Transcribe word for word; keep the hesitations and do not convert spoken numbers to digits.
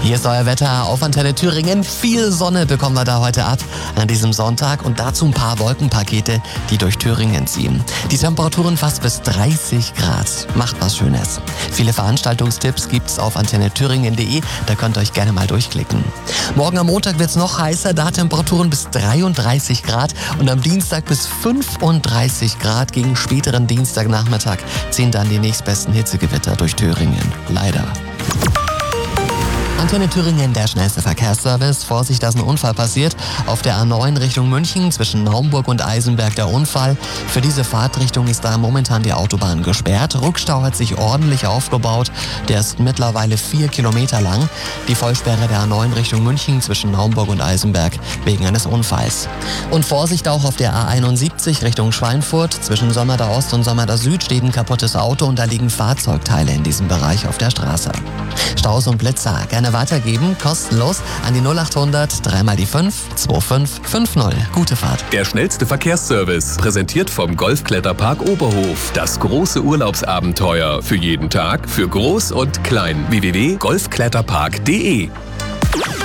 Hier ist euer Wetter auf Antenne Thüringen. Viel Sonne bekommen wir da heute ab an diesem Sonntag und dazu ein paar Wolkenpakete, die durch Thüringen ziehen. Die Temperaturen fast bis dreißig Grad. Macht was Schönes. Viele Veranstaltungstipps gibt's auf antenne thüringen punkt de. Da könnt ihr euch gerne mal durchklicken. Morgen am Montag wird's noch heißer, da Temperaturen bis dreiunddreißig Grad und am Dienstag bis fünfunddreißig Grad. Gegen späteren Dienstagnachmittag ziehen dann die nächstbesten Hitzegewitter durch Thüringen. Leider. Antenne Thüringen, der schnellste Verkehrsservice. Vorsicht, da ist ein Unfall passiert. Auf der A neun Richtung München zwischen Naumburg und Eisenberg der Unfall. Für diese Fahrtrichtung ist da momentan die Autobahn gesperrt. Rückstau hat sich ordentlich aufgebaut. Der ist mittlerweile vier Kilometer lang. Die Vollsperre der A neun Richtung München zwischen Naumburg und Eisenberg wegen eines Unfalls. Und Vorsicht auch auf der A einundsiebzig Richtung Schweinfurt. Zwischen Sommerda Ost und Sommerda Süd steht ein kaputtes Auto und da liegen Fahrzeugteile in diesem Bereich auf der Straße. Staus und Blitzer gerne weitergeben, kostenlos an die null achthundert, dreimal die fünf, zwei fünf fünf null. Gute Fahrt. Der schnellste Verkehrsservice, präsentiert vom Golfkletterpark Oberhof. Das große Urlaubsabenteuer für jeden Tag, für groß und klein. w w w punkt golfkletterpark punkt de